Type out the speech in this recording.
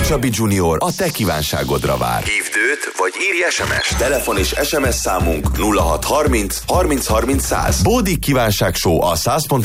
Csabi Junior a te kívánságodra vár. Hívd őt, vagy írj SMS-t. Telefon és SMS számunk 0630 30 30 100. Bódik kívánság show a 100.6